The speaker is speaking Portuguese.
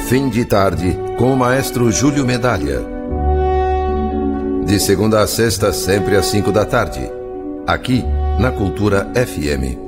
Fim de Tarde, com o maestro Júlio Medalha. De segunda a sexta, sempre às 5 da tarde. Aqui, na Cultura FM.